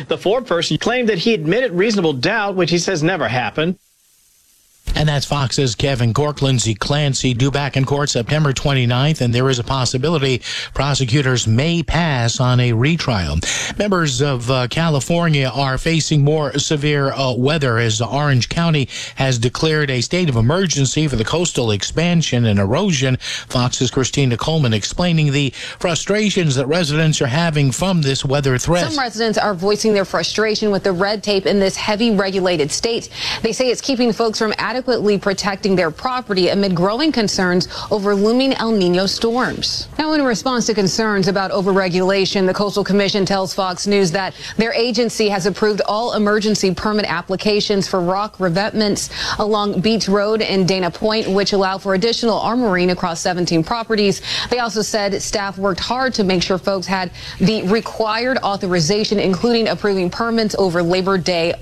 The Ford person claimed that he admitted reasonable doubt, which he says never happened. And that's Fox's Kevin Corke. Lindsay Clancy due back in court September 29th, and there is a possibility prosecutors may pass on a retrial. Members of California are facing more severe weather as Orange County has declared a state of emergency for the coastal expansion and erosion. Fox's Christina Coleman explaining the frustrations that residents are having from this weather threat. Some residents are voicing their frustration with the red tape in this heavy regulated state. They say it's keeping folks from adequately protecting their property amid growing concerns over looming El Nino storms. Now, in response to concerns about overregulation, the Coastal Commission tells Fox News that their agency has approved all emergency permit applications for rock revetments along Beach Road and Dana Point, which allow for additional armoring across 17 properties. They also said staff worked hard to make sure folks had the required authorization, including approving permits over Labor Day